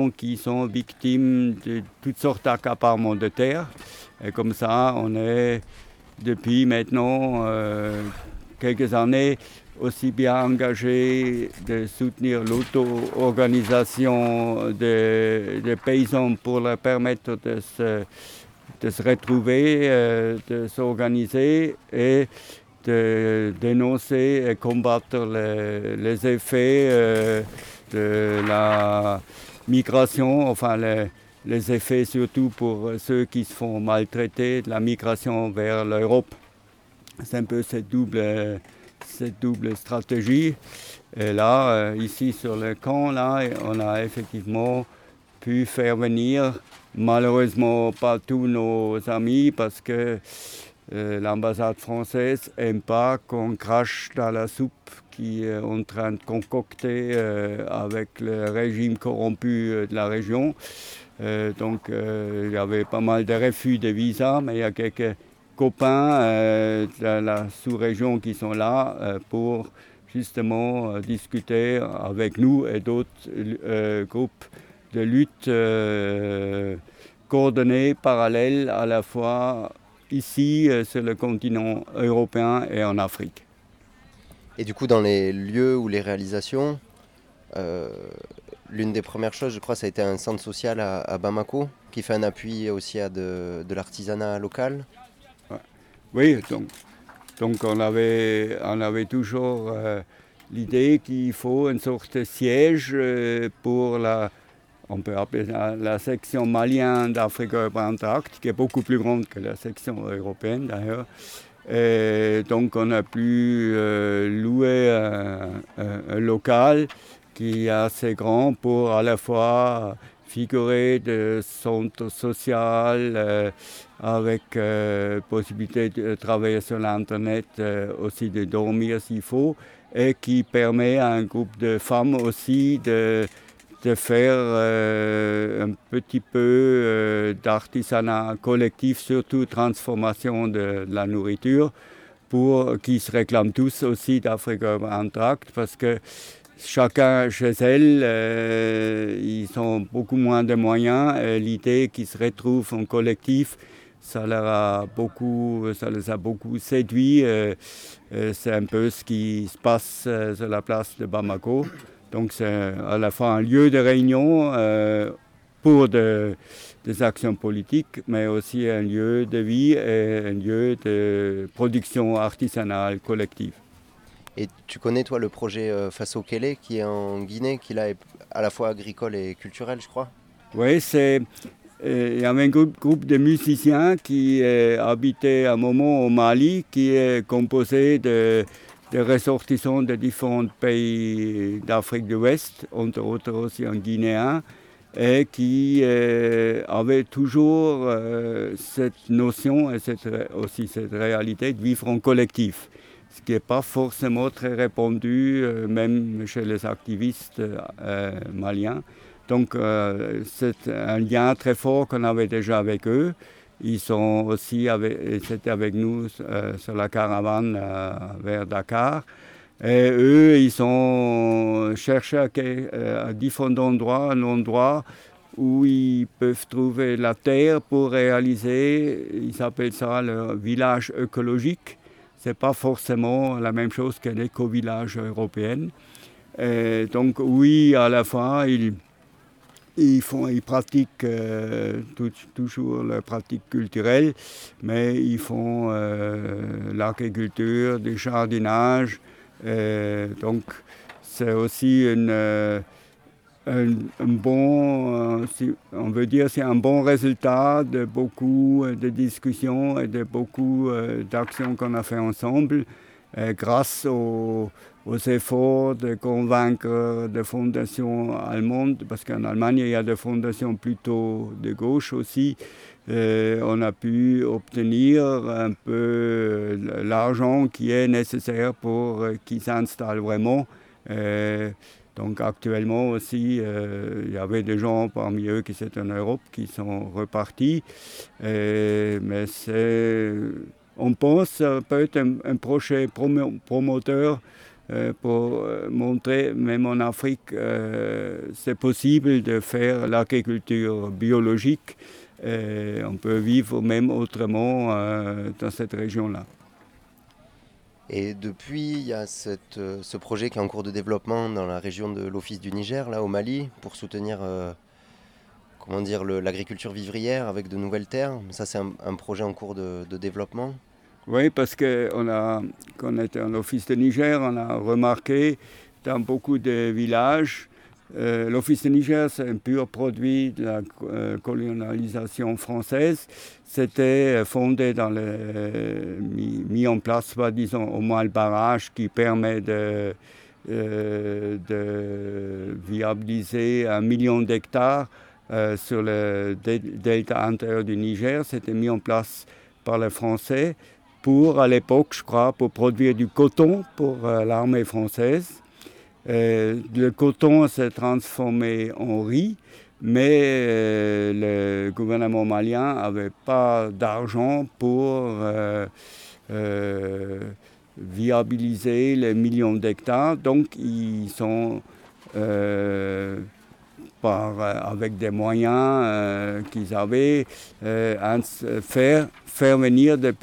populations qui sont victimes de toutes sortes d'accaparements de terre. Et comme ça, on est depuis maintenant quelques années aussi bien engagé de soutenir l'auto-organisation des paysans pour leur permettre de se retrouver, de s'organiser et de dénoncer et combattre les effets de la migration, enfin les effets surtout pour ceux qui se font maltraiter de la migration vers l'Europe. C'est un peu cette double stratégie. Et là, ici sur le camp, là, on a effectivement pu faire venir, malheureusement pas tous nos amis, parce que l'ambassade française n'aime pas qu'on crache dans la soupe qui est en train de concocter avec le régime corrompu de la région. Donc il y avait pas mal de refus de visa, mais il y a quelques copains de la sous-région qui sont là pour justement discuter avec nous et d'autres groupes de lutte coordonnés, parallèles à la fois ici sur le continent européen et en Afrique. Et du coup, dans les lieux ou les réalisations, l'une des premières choses, je crois, ça a été un centre social à Bamako, qui fait un appui aussi à de l'artisanat local. Ouais. Oui, donc on avait toujours l'idée qu'il faut une sorte de siège pour on peut appeler la section malienne d'Afrique orientale, qui est beaucoup plus grande que la section européenne d'ailleurs. Et donc on a pu louer un local qui est assez grand pour à la fois figurer de centre social avec possibilité de travailler sur l'internet, aussi de dormir s'il faut, et qui permet à un groupe de femmes aussi de faire un petit peu d'artisanat collectif, surtout transformation de la nourriture, pour qui se réclament tous aussi d'Afrique orientale, parce que chacun chez elle, ils ont beaucoup moins de moyens, et l'idée qu'ils se retrouvent en collectif, ça les a beaucoup séduit. C'est un peu ce qui se passe sur la place de Bamako. Donc c'est à la fois un lieu de réunion pour des actions politiques, mais aussi un lieu de vie et un lieu de production artisanale collective. Et tu connais, toi, le projet Faso Kélé, qui est en Guinée, qui là est à la fois agricole et culturel, je crois? Oui, il y avait un groupe de musiciens qui habitaient à un moment au Mali, qui est composé de ressortissants de différents pays d'Afrique de l'Ouest, entre autres aussi un Guinéen, et qui avait toujours cette notion et aussi cette réalité de vivre en collectif, ce qui n'est pas forcément très répandu, même chez les activistes maliens. Donc c'est un lien très fort qu'on avait déjà avec eux. Ils sont aussi c'était avec nous sur la caravane vers Dakar. Et eux, ils ont cherché à différents endroits, un endroit où ils peuvent trouver la terre pour réaliser, ils appellent ça le village écologique. Ce n'est pas forcément la même chose qu'un éco-village européen. Et donc oui, à la fois, ils pratiquent toujours leur pratique culturelle, mais ils font l'agriculture, du jardinage. Donc c'est aussi un bon, on veut dire, c'est un bon résultat de beaucoup de discussions et de beaucoup d'actions qu'on a fait ensemble, grâce aux efforts de convaincre des fondations allemandes, parce qu'en Allemagne, il y a des fondations plutôt de gauche aussi. On a pu obtenir un peu l'argent qui est nécessaire pour qu'ils s'installent vraiment. Donc actuellement aussi, il y avait des gens parmi eux qui étaient en Europe, qui sont repartis. Mais on pense peut être un projet promoteur pour montrer, même en Afrique, c'est possible de faire l'agriculture biologique. On peut vivre même autrement dans cette région-là. Et depuis, il y a ce projet qui est en cours de développement dans la région de l'Office du Niger, là au Mali, pour soutenir l'agriculture vivrière avec de nouvelles terres. Ça, c'est un projet en cours de développement. Oui, parce qu'on quand on était en Office de Niger, on a remarqué dans beaucoup de villages, l'Office de Niger, c'est un pur produit de la colonialisation française. C'était fondé mis en place, disons, au moins le barrage qui permet de viabiliser 1 million d'hectares sur le delta intérieur du Niger. C'était mis en place par les Français à l'époque, je crois, pour produire du coton pour l'armée française. Le coton s'est transformé en riz, mais le gouvernement malien n'avait pas d'argent pour viabiliser les millions d'hectares. Donc, ils sont, avec des moyens qu'ils avaient, faire venir des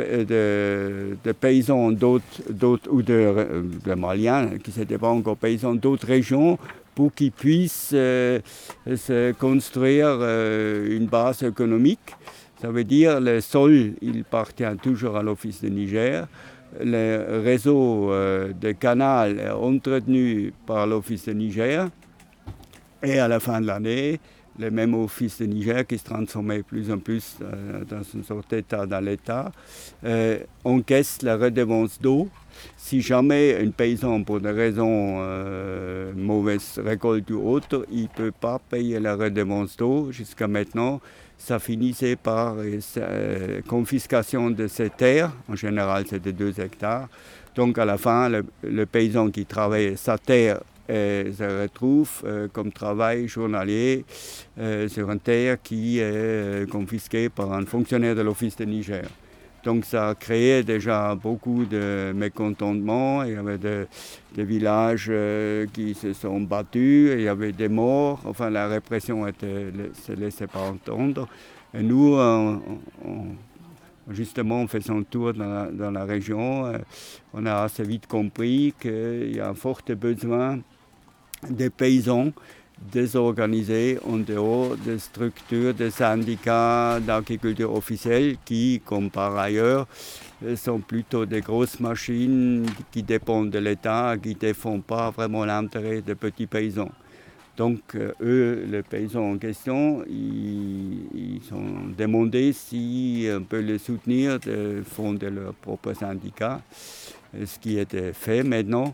paysans ou de Maliens, qui n'étaient pas encore paysans d'autres régions, pour qu'ils puissent se construire une base économique. Ça veut dire le sol, il appartient toujours à l'Office de Niger. Le réseau de canal est entretenu par l'Office de Niger. Et à la fin de l'année, le même Office de Niger qui se transformait de plus en plus dans une sorte d'État dans l'État, encaisse la redevance d'eau. Si jamais un paysan, pour des raisons mauvaise récolte ou autre, il ne peut pas payer la redevance d'eau, jusqu'à maintenant, ça finissait par confiscation de ses terres. En général, c'était 2 hectares. Donc à la fin, le paysan qui travaillait sa terre se retrouve comme travail journalier sur une terre qui est confisquée par un fonctionnaire de l'Office de Niger. Donc ça a créé déjà beaucoup de mécontentement. Il y avait des villages qui se sont battus, il y avait des morts. Enfin, la répression se laissait pas entendre. Et nous, justement, en faisant le tour dans la région, on a assez vite compris qu'il y a un fort besoin des paysans désorganisés en dehors des structures des syndicats d'agriculture officiels qui, comme par ailleurs, sont plutôt des grosses machines qui dépendent de l'État, qui ne défendent pas vraiment l'intérêt des petits paysans. Donc eux, les paysans en question, ils ont demandé si on peut les soutenir de fonder leur propre syndicat, ce qui était fait maintenant.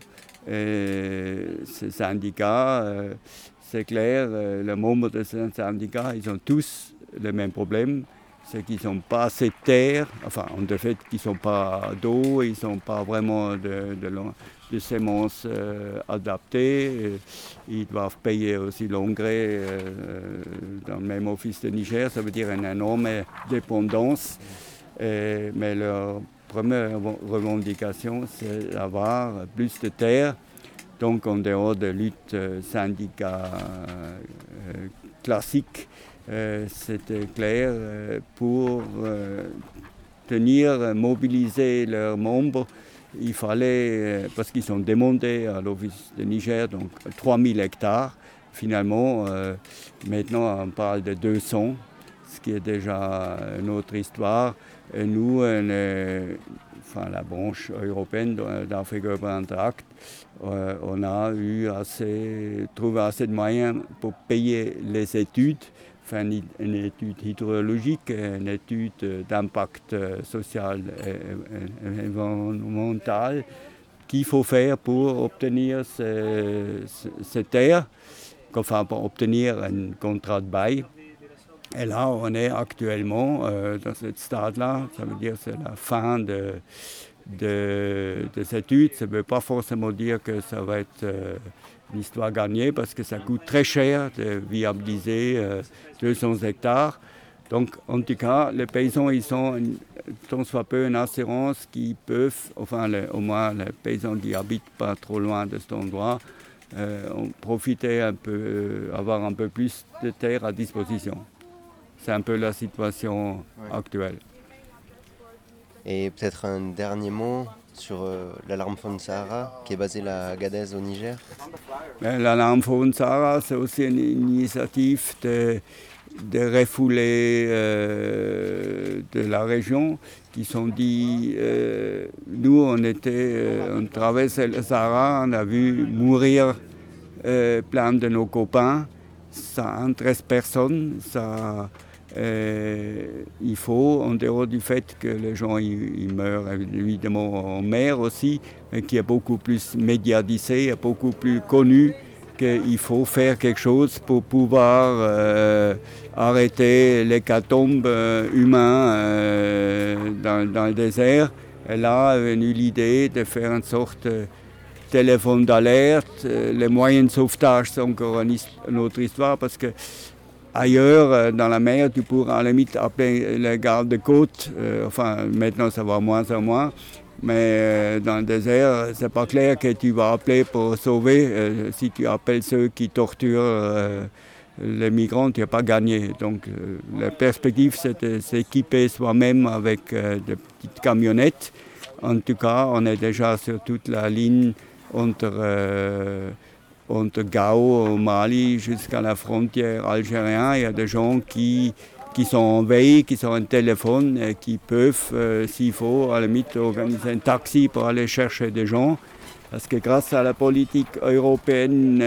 Ces syndicats, c'est clair, les membres de ces syndicats, ils ont tous le même problème, c'est qu'ils n'ont pas assez de terre, enfin, de fait, qu'ils n'ont pas d'eau, ils n'ont pas vraiment de semences adaptées. Ils doivent payer aussi l'engrais dans le même Office de Niger, ça veut dire une énorme dépendance. Mais leur première revendication, c'est d'avoir plus de terre. Donc, en dehors de lutte syndicale classique, c'était clair, pour mobiliser leurs membres, il fallait, parce qu'ils ont demandé à l'Office de Niger, donc 3000 hectares. Finalement, maintenant, on parle de 200, ce qui est déjà une autre histoire. Et nous, la branche européenne d'Afrique Urban Tract, on a trouvé assez de moyens pour payer les études, une étude hydrologique, une étude d'impact social et environnemental qu'il faut faire pour obtenir ces terres, enfin pour obtenir un contrat de bail. Et là, on est actuellement dans ce stade-là, ça veut dire que c'est la fin des études. Ça ne veut pas forcément dire que ça va être une histoire gagnée, parce que ça coûte très cher de viabiliser 200 hectares. Donc, en tout cas, les paysans, ils sont tant soit peu une assurance qui peuvent, enfin au moins les paysans qui habitent pas trop loin de cet endroit, profiter un peu, avoir un peu plus de terre à disposition. C'est un peu la situation actuelle. Et peut-être un dernier mot sur l'alarme Faune Sahara qui est basée à Agadez au Niger. L'alarme Faune Sahara, c'est aussi une initiative de refoulés de la région qui sont dit, nous on traversait le Sahara, on a vu mourir plein de nos copains, ça intéresse personne, ça, il faut, en dehors du fait que les gens ils meurent évidemment en mer aussi, mais qui est beaucoup plus médiatisé, beaucoup plus connu, qu'il faut faire quelque chose pour pouvoir arrêter l'hécatombe humain dans le désert. Et là est venue l'idée de faire une sorte de téléphone d'alerte. Les moyens de sauvetage sont encore une autre histoire parce que ailleurs, dans la mer, tu pourras à la limite appeler les gardes de côte. Enfin, maintenant ça va moins en moins. Mais dans le désert, c'est pas clair que tu vas appeler pour sauver. Si tu appelles ceux qui torturent les migrants, tu n'as pas gagné. Donc la perspective, c'est de s'équiper soi-même avec de petites camionnettes. En tout cas, on est déjà sur toute la ligne entre Gao au Mali jusqu'à la frontière algérienne. Il y a des gens qui sont en veille, qui sont en téléphone et qui peuvent, s'il faut, à la limite, organiser un taxi pour aller chercher des gens. Parce que grâce à la politique européenne,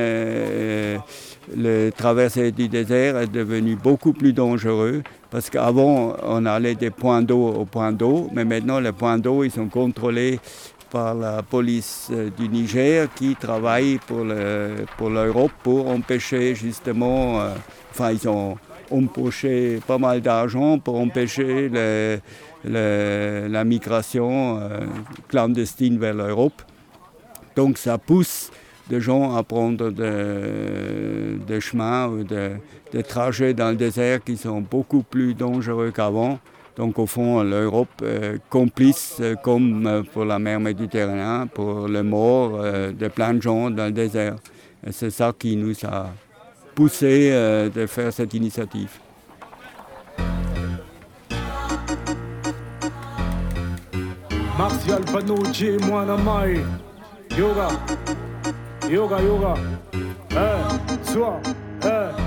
le traversée du désert est devenu beaucoup plus dangereux. Parce qu'avant, on allait des points d'eau au point d'eau, mais maintenant, les points d'eau, ils sont contrôlés par la police du Niger qui travaille pour l'Europe pour empêcher justement, ils ont empoché pas mal d'argent pour empêcher la migration clandestine vers l'Europe. Donc ça pousse des gens à prendre des chemins ou des trajets dans le désert qui sont beaucoup plus dangereux qu'avant. Donc au fond, l'Europe complice comme pour la mer Méditerranée, pour les morts de plein de gens dans le désert. Et c'est ça qui nous a poussé de faire cette initiative. Martial Panucci, Mwanamai, yoga, yoga, yoga, soir,